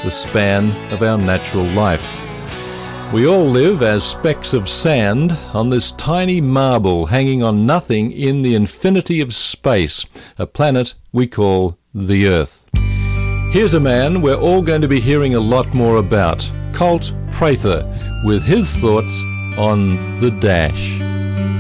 the span of our natural life. We all live as specks of sand on this tiny marble hanging on nothing in the infinity of space, a planet we call the Earth. Here's a man we're all going to be hearing a lot more about, Colt Prather, with his thoughts on the Dash.